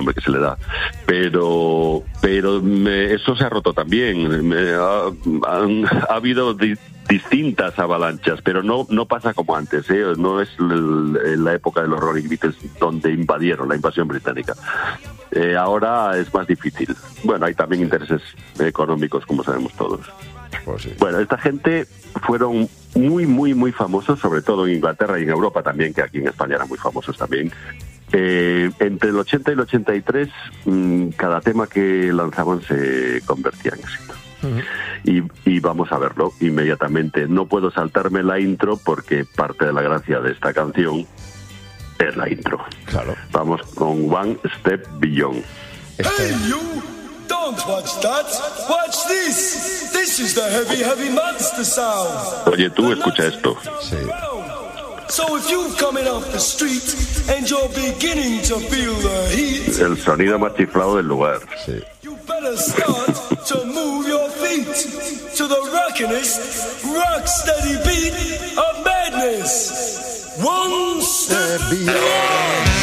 nombre que se le da. Pero eso se ha roto también. Ha habido distintas avalanchas, pero no pasa como antes, ¿eh? No es la época de los Rolling Beatles donde invadieron, la invasión británica. Ahora es más difícil. Bueno, hay también intereses económicos, como sabemos todos. Pues sí. Bueno, esta gente fueron muy famosos, sobre todo en Inglaterra y en Europa también, que aquí en España eran muy famosos también. Entre el 80 y el 83, cada tema que lanzaban se convertía en éxito. Y vamos a verlo inmediatamente. No puedo saltarme la intro porque parte de la gracia de esta canción es la intro. Claro. Vamos con One Step Beyond. Hey you! Don't watch that! Watch this! This is the heavy monster sound! Oye, tú escucha esto. Sí. So if you're coming off the street and you're beginning to feel the heat, El sonido más chiflado del lugar. Sí. you better start to move your feet to the rockinest, rock steady beat of madness. One step beyond.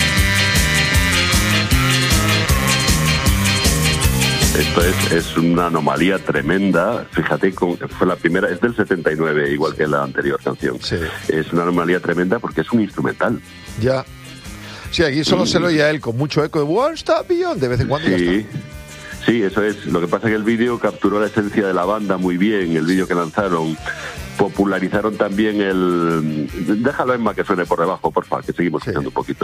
Esto es una anomalía tremenda. Fíjate, fue la primera, es del 79, igual que la anterior canción. Sí. Es una anomalía tremenda porque es un instrumental. Ya. Sí, aquí solo se lo oye a él con mucho eco de One Step Beyond de vez en cuando. Y ya Sí, está. sí, eso es. Lo que pasa es que el vídeo capturó la esencia de la banda muy bien, el vídeo que lanzaron. Popularizaron también Déjalo, Emma, que suene por debajo, por favor, que seguimos escuchando un poquito.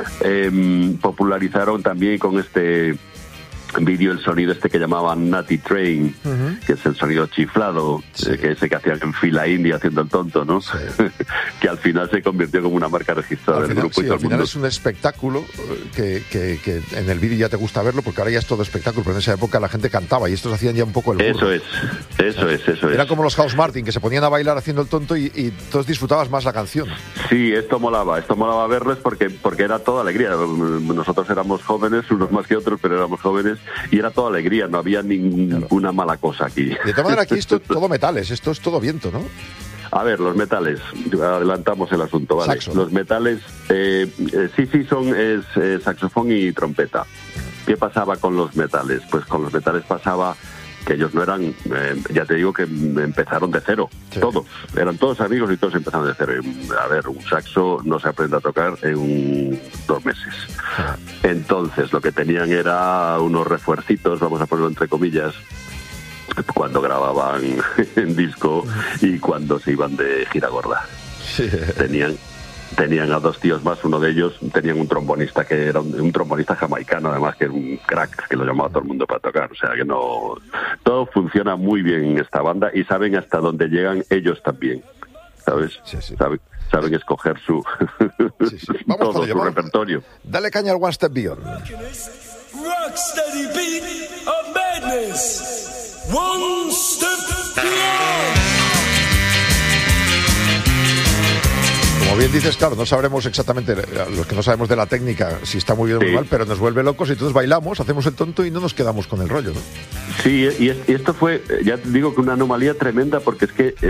Popularizaron también con este vídeo el sonido este que llamaban Nutty Train, que es el sonido chiflado, que ese que hacían en fila india haciendo el tonto, ¿no? Sí. Que al final se convirtió como una marca registrada del grupo. Sí, y todo al el final mundo. es un espectáculo que en el vídeo ya te gusta verlo, porque ahora ya es todo espectáculo, pero en esa época la gente cantaba y estos hacían ya un poco el burro. Eso es. Era como los House Martin, que se ponían a bailar haciendo el tonto y todos disfrutabas más la canción. Sí, esto molaba verles porque era toda alegría. Nosotros éramos jóvenes, unos más que otros, pero éramos jóvenes y era toda alegría, no había ninguna mala cosa aquí. De todas maneras, aquí esto todo metales, esto es todo viento, ¿no? A ver, los metales, adelantamos el asunto, ¿vale? Saxo. Los metales, sí, son saxofón y trompeta. ¿Qué pasaba con los metales? Pues con los metales pasaba que ellos no eran, ya te digo que empezaron de cero, Sí. todos, eran todos amigos y todos empezaron de cero. A ver, un saxo no se aprende a tocar en 2 meses. Entonces lo que tenían era unos refuercitos, vamos a ponerlo entre comillas, cuando grababan en disco y cuando se iban de gira gorda. Sí. Tenían a 2 tíos más, uno de ellos tenían un trombonista que era un trombonista jamaicano, además, que era un crack, que lo llamaba todo el mundo para tocar. O sea que no, todo funciona muy bien en esta banda y saben hasta dónde llegan ellos también, ¿sabes? Sí. Saben escoger su Sí. Vamos todo con ello, su vamos. repertorio. Dale caña al One Step Beyond. Rock steady beat of madness. One step beyond. Como bien dices, claro, no sabremos exactamente, los que no sabemos de la técnica, si está muy bien o muy Sí. mal, pero nos vuelve locos y todos bailamos, hacemos el tonto y no nos quedamos con el rollo, ¿no? Sí, y esto fue, ya te digo, que una anomalía tremenda, porque es que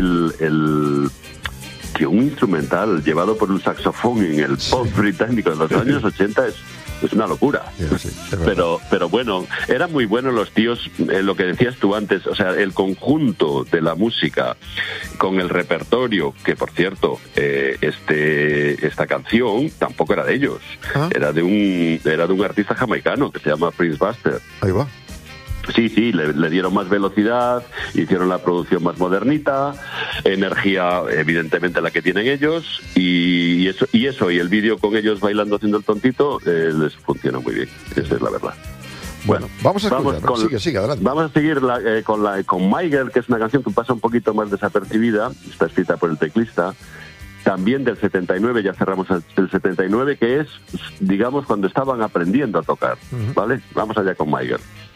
que un instrumental llevado por un saxofón en el pop británico de los años 80 es una locura. Sí, es verdad. Pero bueno, eran muy buenos los tíos, lo que decías tú antes, o sea, el conjunto de la música con el repertorio, que por cierto, esta canción tampoco era de ellos, ¿Ah? era de un artista jamaicano que se llama Prince Buster. Ahí va. Sí, le dieron más velocidad, hicieron la producción más modernita, energía evidentemente la que tienen ellos y el vídeo con ellos bailando haciendo el tontito les funciona muy bien, esa es la verdad. Bueno, vamos a escuchar, ¿no? Sigue, adelante. Vamos a seguir con My Girl, que es una canción que pasa un poquito más desapercibida, está escrita por el teclista, también del 79, ya cerramos el 79, que es, digamos, cuando estaban aprendiendo a tocar, ¿vale? Vamos allá con My Girl.